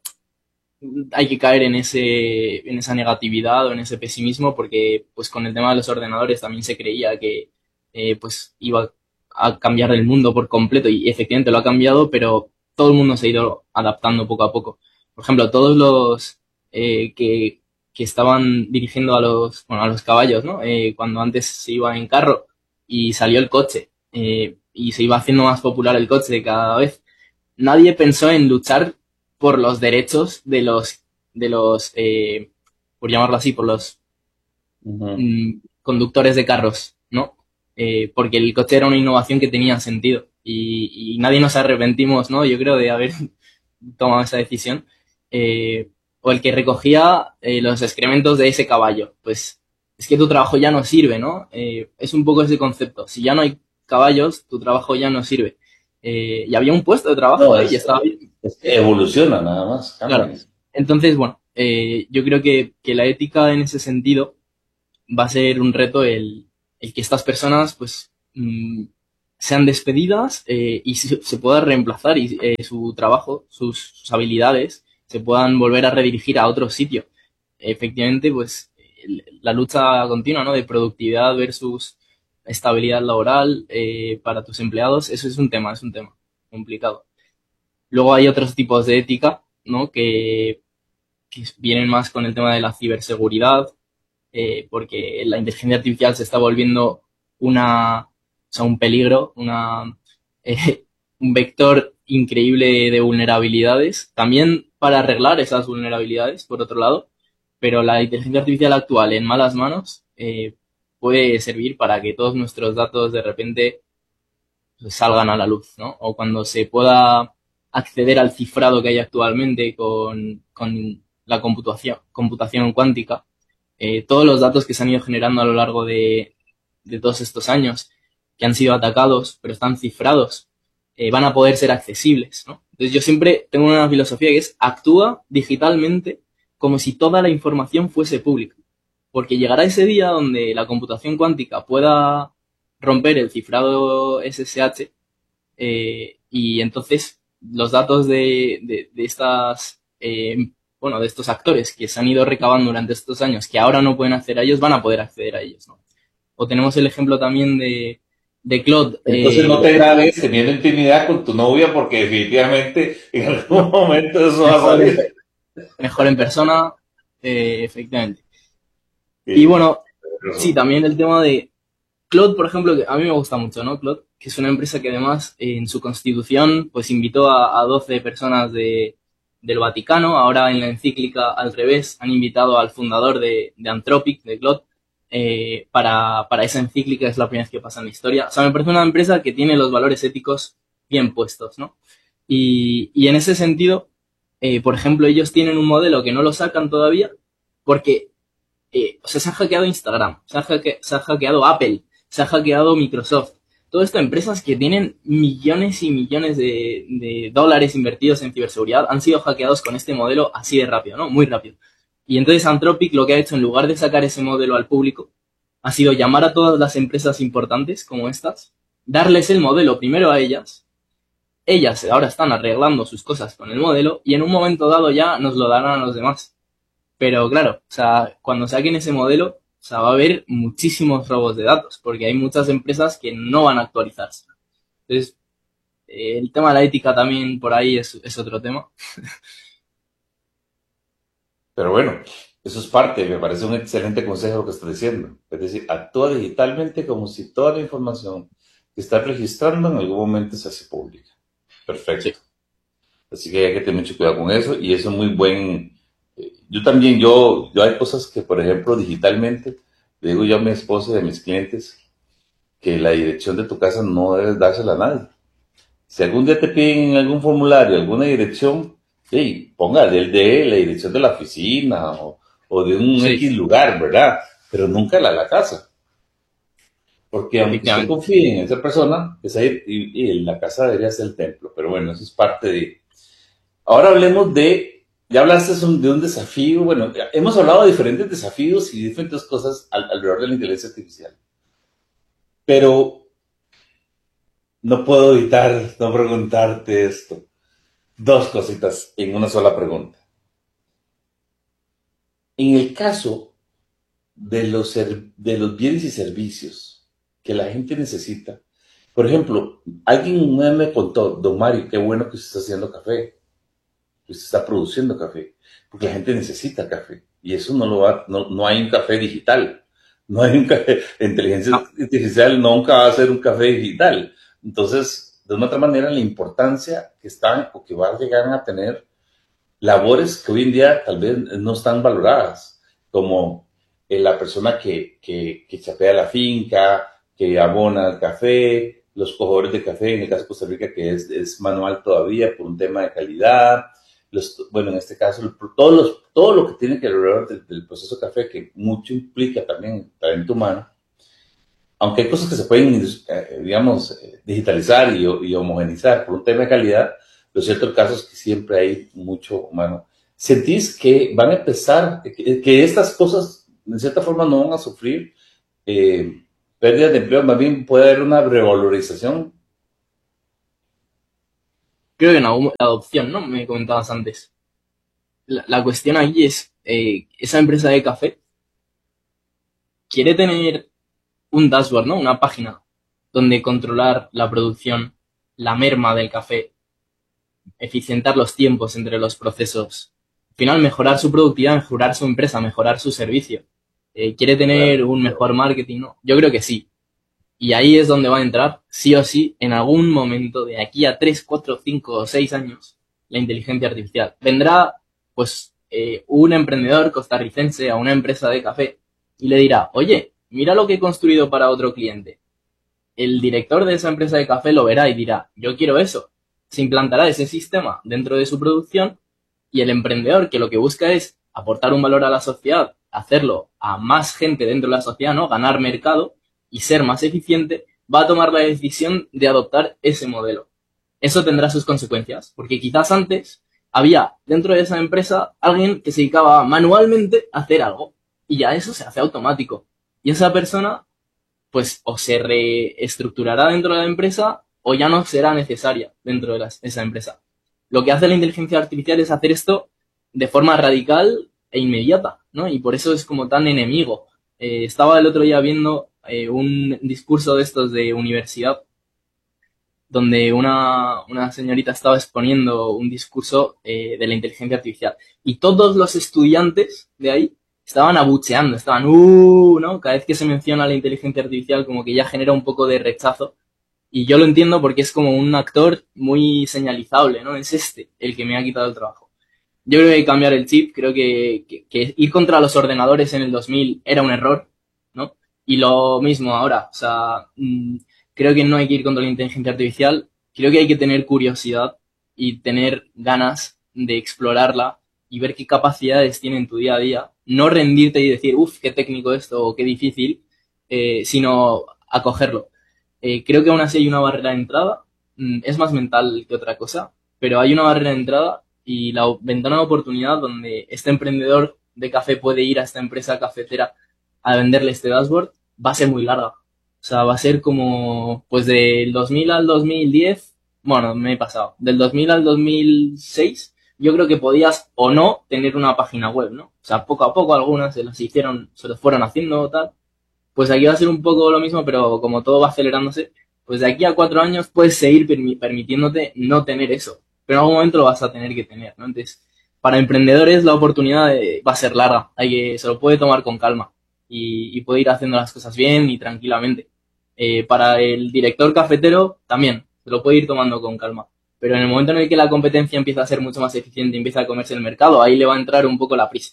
hay que caer en ese, en esa negatividad o en ese pesimismo, porque pues con el tema de los ordenadores también se creía que eh, pues iba a cambiar el mundo por completo y efectivamente lo ha cambiado, pero todo el mundo se ha ido adaptando poco a poco. Por ejemplo, todos los eh, que, que estaban dirigiendo a los, bueno, a los caballos, ¿no? Eh, cuando antes se iba en carro y salió el coche eh, y se iba haciendo más popular el coche cada vez, nadie pensó en luchar por los derechos de los, de los, eh, por llamarlo así, por los Ujú. mm, conductores de carros, ¿no? Eh, porque el coche era una innovación que tenía sentido y, y nadie nos arrepentimos, ¿no? Yo creo de haber tomado esa decisión. Eh, o el que recogía eh, los excrementos de ese caballo, pues es que tu trabajo ya no sirve, ¿no? Eh, es un poco ese concepto. Si ya no hay caballos, tu trabajo ya no sirve. Eh, y había un puesto de trabajo No, ahí y es, estaba bien. es que evoluciona nada más, Claro. cambia. Entonces, bueno, eh, yo creo que, que la ética en ese sentido va a ser un reto el, el que estas personas pues mm, sean despedidas eh, y se, se pueda reemplazar y eh, su trabajo, sus, sus habilidades se puedan volver a redirigir a otro sitio. Efectivamente, pues el- la lucha continua, ¿no? De productividad versus estabilidad laboral eh, para tus empleados, eso es un tema, es un tema complicado. Luego hay otros tipos de ética, ¿no? Que, que vienen más con el tema de la ciberseguridad, eh, porque la inteligencia artificial se está volviendo una, o sea, un peligro, una, eh, un vector increíble de vulnerabilidades, también para arreglar esas vulnerabilidades, por otro lado, pero la inteligencia artificial actual en malas manos eh, puede servir para que todos nuestros datos de repente pues, salgan a la luz, ¿no? O cuando se pueda acceder al cifrado que hay actualmente con, con la computación, computación cuántica, eh, todos los datos que se han ido generando a lo largo de, de todos estos años, que han sido atacados, pero están cifrados, eh, van a poder ser accesibles, ¿no? Entonces yo siempre tengo una filosofía que es actúa digitalmente como si toda la información fuese pública. Porque llegará ese día donde la computación cuántica pueda romper el cifrado S S H eh, y entonces los datos de, de, de estas eh, bueno, de estos actores que se han ido recabando durante estos años, que ahora no pueden acceder a ellos, van a poder acceder a ellos, ¿no? O tenemos el ejemplo también de, de Claude. Entonces no Eh, te grabes teniendo intimidad con tu novia porque definitivamente en algún no, momento eso va a mejor en, salir. mejor en persona, eh, efectivamente. Y Sí, bueno, tienes sí, razón. también el tema de Claude, por ejemplo, que a mí me gusta mucho, ¿no? Claude, que es una empresa que además eh, en su constitución pues invitó a, a doce personas de, del Vaticano, ahora en la encíclica al revés han invitado al fundador de, de Anthropic, de Claude, eh, para, para esa encíclica, es la primera vez que pasa en la historia. O sea, me parece una empresa que tiene los valores éticos bien puestos, ¿no? Y, y en ese sentido, eh, por ejemplo, ellos tienen un modelo que no lo sacan todavía porque eh, o sea, se ha hackeado Instagram, se ha, hacke- se ha hackeado Apple, se ha hackeado Microsoft. Todo esto empresas que tienen millones y millones de, de dólares invertidos en ciberseguridad han sido hackeados con este modelo así de rápido, ¿no? Muy rápido. Y entonces Anthropic lo que ha hecho en lugar de sacar ese modelo al público ha sido llamar a todas las empresas importantes como estas, darles el modelo primero a ellas, ellas ahora están arreglando sus cosas con el modelo y en un momento dado ya nos lo darán a los demás. Pero claro, o sea, cuando saquen ese modelo, o sea, va a haber muchísimos robos de datos, porque hay muchas empresas que no van a actualizarse. Entonces, eh, el tema de la ética también por ahí es, es otro tema. Pero bueno, eso es parte, me parece un excelente consejo que estás diciendo. Es decir, actúa digitalmente como si toda la información que estás registrando en algún momento se hace pública. Sí, Perfecto. Así que hay que tener mucho cuidado con eso y eso es muy buen. eh, Yo también, yo, yo hay cosas que, por ejemplo, digitalmente, le digo yo a mi esposa y a mis clientes que la dirección de tu casa no debes dársela a nadie. Si algún día te piden en algún formulario alguna dirección, hey, ponga el de la dirección de la oficina o, o de un sí, X lugar, ¿verdad? Pero nunca la de la casa. Porque aunque usted efectivamente. confíe en esa persona, esa, y, y la casa debería ser el templo. Pero bueno, eso es parte de. Ahora hablemos de ya hablaste de un desafío, bueno, hemos hablado de diferentes desafíos y diferentes cosas alrededor de la inteligencia artificial, pero no puedo evitar no preguntarte esto. Dos cositas en una sola pregunta. En el caso de los, de los bienes y servicios que la gente necesita, por ejemplo, alguien me contó, don Mario, qué bueno que usted está haciendo café, que usted está produciendo café, porque la gente necesita café, y eso no lo va, no, no hay un café digital, no hay un café, la inteligencia no. artificial nunca va a ser un café digital. Entonces, de una otra manera, la importancia que están o que van a llegar a tener labores que hoy en día tal vez no están valoradas, como eh, la persona que, que, que chapea la finca, que abona el café, los cogedores de café, en el caso de Costa Rica, que es, es manual todavía por un tema de calidad. Los, bueno, en este caso, todo, los, todo lo que tiene que ver alrededor del, del proceso de café, que mucho implica también talento humano, aunque hay cosas que se pueden, eh, digamos, digitalizar y, y homogenizar por un tema de calidad, lo cierto el caso es que siempre hay mucho humano. ¿Sentís que van a empezar, que, que estas cosas, de cierta forma, no van a sufrir eh, pérdidas de empleo? Más bien puede haber una revalorización. Creo que en la adopción, ¿no? Me comentabas antes. La, la cuestión ahí es, eh, esa empresa de café quiere tener un dashboard, ¿no? Una página donde controlar la producción, la merma del café, eficientar los tiempos entre los procesos. Al final, mejorar su productividad, mejorar su empresa, mejorar su servicio. Eh, ¿Quiere tener un mejor marketing? No, yo creo que sí. Y ahí es donde va a entrar, sí o sí, en algún momento de aquí a tres, cuatro, cinco o seis años, la inteligencia artificial. Vendrá, pues, eh, un emprendedor costarricense a una empresa de café y le dirá, oye, mira lo que he construido para otro cliente. El director de esa empresa de café lo verá y dirá, yo quiero eso. Se implantará ese sistema dentro de su producción y el emprendedor, que lo que busca es aportar un valor a la sociedad, hacerlo a más gente dentro de la sociedad, ¿no? Ganar mercado y ser más eficiente, va a tomar la decisión de adoptar ese modelo. Eso tendrá sus consecuencias, porque quizás antes había dentro de esa empresa alguien que se dedicaba manualmente a hacer algo y ya eso se hace automático. Y esa persona, pues, o se reestructurará dentro de la empresa o ya no será necesaria dentro de la, esa empresa. Lo que hace la inteligencia artificial es hacer esto de forma radical e inmediata, ¿no? Y por eso es como tan enemigo. Eh, estaba el otro día viendo eh, un discurso de estos de universidad donde una, una señorita estaba exponiendo un discurso eh, de la inteligencia artificial y todos los estudiantes de ahí estaban abucheando, estaban, uh, ¿no? Cada vez que se menciona la inteligencia artificial como que ya genera un poco de rechazo y yo lo entiendo porque es como un actor muy señalizable, ¿no? Es este el que me ha quitado el trabajo. Yo creo que hay que cambiar el chip, creo que, que, que ir contra los ordenadores en el dos mil era un error, ¿no? Y lo mismo ahora, o sea, mmm, creo que no hay que ir contra la inteligencia artificial, creo que hay que tener curiosidad y tener ganas de explorarla y ver qué capacidades tiene en tu día a día, no rendirte y decir, uff, qué técnico esto o qué difícil, eh, sino acogerlo. Eh, creo que aún así hay una barrera de entrada, mmm, es más mental que otra cosa, pero hay una barrera de entrada y la ventana de oportunidad donde este emprendedor de café puede ir a esta empresa cafetera a venderle este dashboard va a ser muy larga. O sea, va a ser como, pues del dos mil al dos mil diez, bueno, me he pasado, del dos mil al dos mil seis, yo creo que podías o no tener una página web, ¿no? O sea, poco a poco algunas se las hicieron, se las fueron haciendo o tal. Pues aquí va a ser un poco lo mismo, pero como todo va acelerándose, pues de aquí a cuatro años puedes seguir permi- permitiéndote no tener eso. Pero en algún momento lo vas a tener que tener, ¿no? Entonces, para emprendedores la oportunidad de- va a ser larga. Hay que, se lo puede tomar con calma y, y puede ir haciendo las cosas bien y tranquilamente. Eh, para el director cafetero también, se lo puede ir tomando con calma. Pero en el momento en el que la competencia empieza a ser mucho más eficiente y empieza a comerse el mercado, ahí le va a entrar un poco la prisa.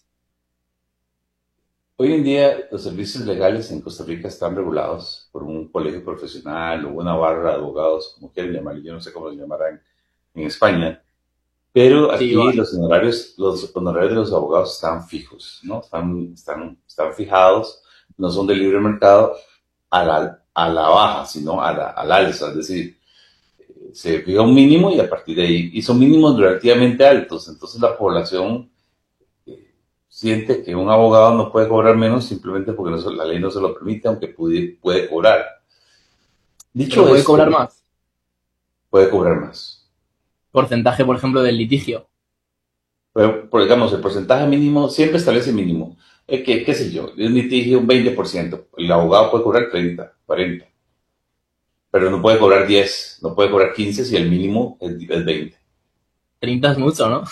Hoy en día los servicios legales en Costa Rica están regulados por un colegio profesional o una barra de abogados, como quieran llamarlo, yo no sé cómo lo llamarán en España, pero Sí, aquí igual. los honorarios, los honorarios de los abogados están fijos, ¿no? Están, están, están fijados, no son de libre mercado a la, a la baja, sino a la, al alza, es decir, se fija un mínimo y a partir de ahí, y son mínimos relativamente altos, entonces la población eh, siente que un abogado no puede cobrar menos simplemente porque no, la ley no se lo permite, aunque puede, puede cobrar. Pero Dicho puede cobrar esto, más. puede cobrar más. Porcentaje, por ejemplo, del litigio. Pero, por digamos, el porcentaje mínimo siempre establece mínimo. Eh, que, ¿Qué sé yo? Un litigio un veinte por ciento. El abogado puede cobrar treinta, cuarenta. Pero no puede cobrar diez, no puede cobrar quince si el mínimo es, es veinte. treinta es mucho, ¿no?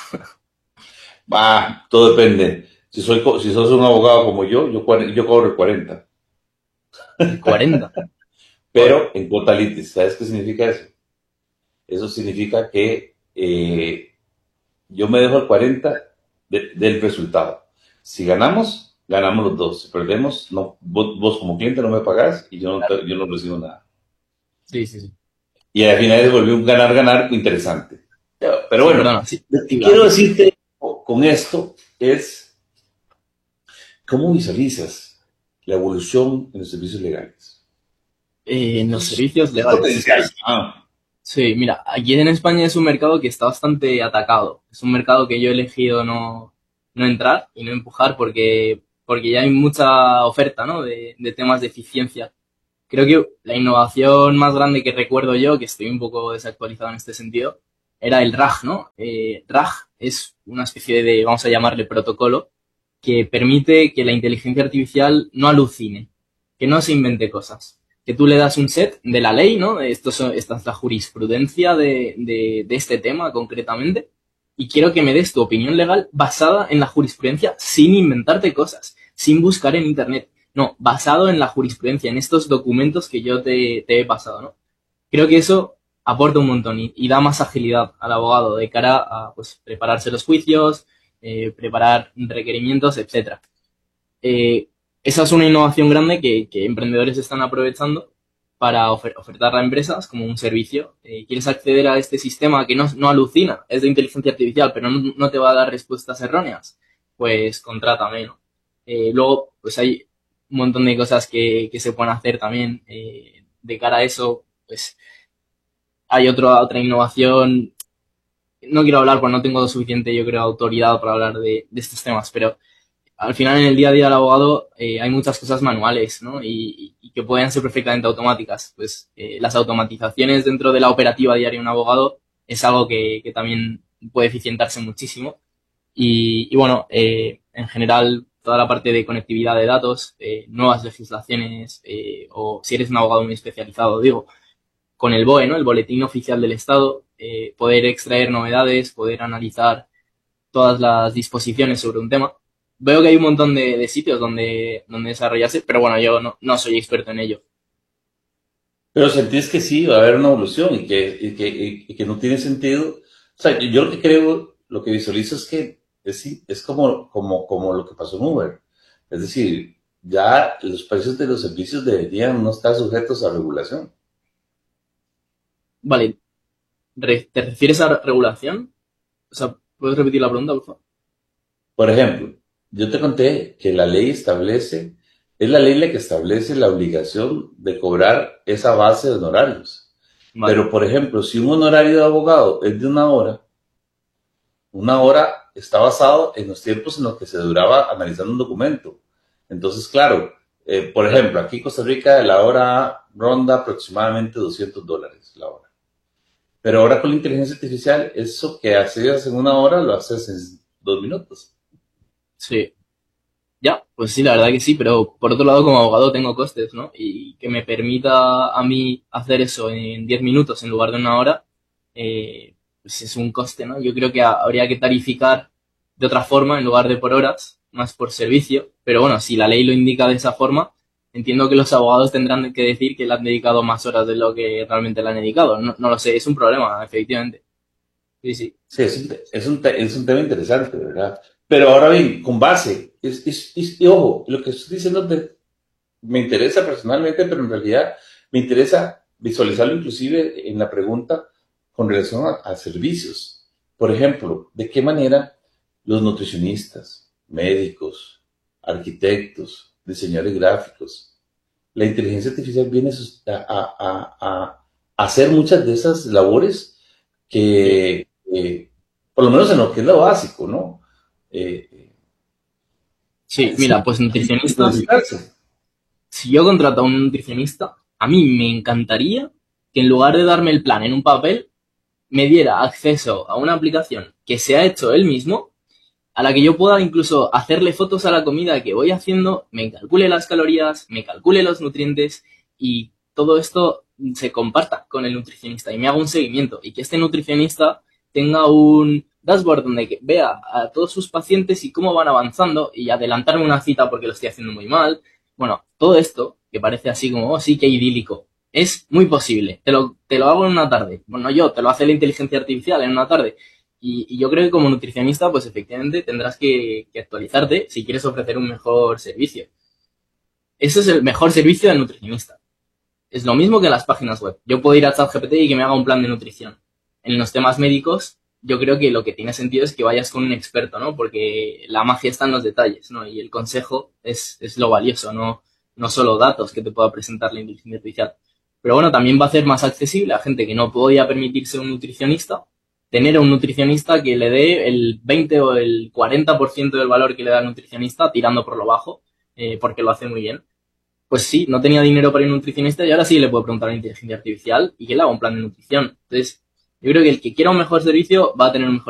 Ah, todo depende. Si, soy, si sos un abogado como yo, yo, yo cobro cuarenta. El cuarenta. Joder. Pero en cuota litis, ¿sabes qué significa eso? Eso significa que eh, yo me dejo el cuarenta de, del resultado. Si ganamos, ganamos los dos. Si perdemos, no, vos, vos como cliente no me pagás y yo no, te, yo no recibo nada. Sí, sí, sí. Y al final se volvió un ganar-ganar interesante. Pero Sí, bueno, perdona, sí. lo que Iba quiero aquí. decirte con esto es cómo visualizas la evolución en los servicios legales. Eh, en los Eso es, servicios eso es legales. potencial. Ah, Sí, mira, aquí en España es un mercado que está bastante atacado. Es un mercado que yo he elegido no, no entrar y no empujar porque, porque ya hay mucha oferta, ¿no? de, de temas de eficiencia. Creo que la innovación más grande que recuerdo yo, que estoy un poco desactualizado en este sentido, era el R A G, ¿no? Eh, R A G es una especie de, vamos a llamarle protocolo, que permite que la inteligencia artificial no alucine, que no se invente cosas. Que tú le das un set de la ley, ¿no? Esto es, esta es la jurisprudencia de, de, de este tema concretamente, y quiero que me des tu opinión legal basada en la jurisprudencia sin inventarte cosas, sin buscar en internet. No, basado en la jurisprudencia, en estos documentos que yo te, te he pasado, ¿no? Creo que eso aporta un montón y, y da más agilidad al abogado de cara a pues, prepararse los juicios, eh, preparar requerimientos, etcétera. Eh, esa es una innovación grande que, que emprendedores están aprovechando para ofer ofertarla a empresas como un servicio. Eh, ¿Quieres acceder a este sistema que no, no alucina? Es de inteligencia artificial, pero no, no, te va a dar respuestas erróneas. Pues contrátame, ¿no? Eh, luego, pues hay un montón de cosas que, que se pueden hacer también eh, de cara a eso. Pues hay otro, otra innovación. No quiero hablar porque no tengo suficiente, yo creo, autoridad para hablar de, de estos temas, pero al final en el día a día del abogado eh, hay muchas cosas manuales, ¿no? Y, y que pueden ser perfectamente automáticas. Pues eh, las automatizaciones dentro de la operativa diaria de un abogado es algo que, que también puede eficientarse muchísimo. Y, y bueno, eh, en general, toda la parte de conectividad de datos, eh, nuevas legislaciones, eh, o si eres un abogado muy especializado, digo, con el B O E, ¿no? El Boletín Oficial del Estado, eh, poder extraer novedades, poder analizar todas las disposiciones sobre un tema. Veo que hay un montón de, de sitios donde, donde desarrollarse, pero bueno, yo no, no soy experto en ello. pero sentís que sí, va a haber una evolución y que, y que, y que no tiene sentido. O sea, yo lo que creo, lo que visualizo es que es, es como, como, como lo que pasó en Uber. Es decir, ya los precios de los servicios deberían no estar sujetos a regulación. Vale, re- ¿te refieres a regulación? O sea, ¿puedes repetir la pregunta, por favor? Por ejemplo, yo te conté que la ley establece, es la ley la que establece la obligación de cobrar esa base de honorarios. Vale, Pero, por ejemplo, si un honorario de abogado es de una hora, una hora está basado en los tiempos en los que se duraba analizando un documento. Entonces, claro, eh, por ejemplo, aquí en Costa Rica la hora ronda aproximadamente doscientos dólares la hora. Pero ahora con la inteligencia artificial, eso que hacías en una hora lo haces en dos minutos. sí. Ya, pues sí, la verdad que sí, pero por otro lado, como abogado tengo costes, ¿no? Y que me permita a mí hacer eso en diez minutos en lugar de una hora, eh, pues es un coste, ¿no? Yo creo que ha- habría que tarificar de otra forma en lugar de por horas, más por servicio, pero bueno, si la ley lo indica de esa forma, entiendo que los abogados tendrán que decir que le han dedicado más horas de lo que realmente le han dedicado. No, no lo sé, es un problema, efectivamente. Sí, sí. Sí, es un, te- es un, te- es un tema interesante, ¿verdad? Pero ahora bien, con base, es, es- es- y ojo, lo que estoy diciendo te- me interesa personalmente, pero en realidad me interesa visualizarlo inclusive en la pregunta con relación a, a servicios. Por ejemplo, ¿de qué manera los nutricionistas, médicos, arquitectos, diseñadores gráficos, la inteligencia artificial viene a, sus- a, a, a, hacer muchas de esas labores que, eh, por lo menos en lo que es lo básico, ¿no? Eh, Sí, sin, mira, pues sin nutricionistas, necesitarse. si yo contrato a un nutricionista, a mí me encantaría que en lugar de darme el plan en un papel, me diera acceso a una aplicación que se ha hecho él mismo, a la que yo pueda incluso hacerle fotos a la comida que voy haciendo, me calcule las calorías, me calcule los nutrientes y todo esto se comparta con el nutricionista y me haga un seguimiento y que este nutricionista tenga un dashboard donde vea a todos sus pacientes y cómo van avanzando y adelantarme una cita porque lo estoy haciendo muy mal. Bueno, todo esto, que parece así como, oh, sí, que idílico, es muy posible. Te lo, te lo hago en una tarde. Bueno, yo, te lo hace la inteligencia artificial en una tarde. Y, y yo creo que como nutricionista, pues efectivamente tendrás que, que actualizarte si quieres ofrecer un mejor servicio. Ese es el mejor servicio del nutricionista. Es lo mismo que en las páginas web. Yo puedo ir a ChatGPT y que me haga un plan de nutrición. En los temas médicos, yo creo que lo que tiene sentido es que vayas con un experto, ¿no? Porque la magia está en los detalles, ¿no? Y el consejo es, es lo valioso, no, no solo datos que te pueda presentar la inteligencia artificial. Pero bueno, también va a hacer más accesible a gente que no podía permitirse un nutricionista, tener a un nutricionista que le dé el veinte o el cuarenta por ciento del valor que le da el nutricionista, tirando por lo bajo, eh, porque lo hace muy bien. Pues sí, no tenía dinero para ir a un nutricionista y ahora sí le puedo preguntar a la inteligencia artificial y que le haga un plan de nutrición. Entonces, yo creo que el que quiera un mejor servicio va a tener un mejor